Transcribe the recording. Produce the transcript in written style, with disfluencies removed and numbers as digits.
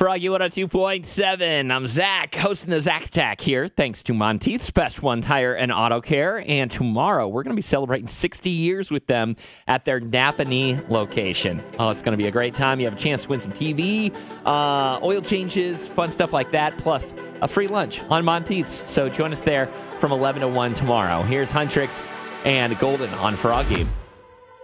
Froggy 102.7. I'm Zach, hosting the Zach Attack here, thanks to Monteith's Best One Tire and Auto Care. And tomorrow, we're going to be celebrating 60 years with them at their Napanee location. Oh, it's going to be a great time. You have a chance to win some TV, oil changes, fun stuff like that, plus a free lunch on Monteith's. So join us there from 11 to 1 tomorrow. Here's Huntrix and Golden on Froggy.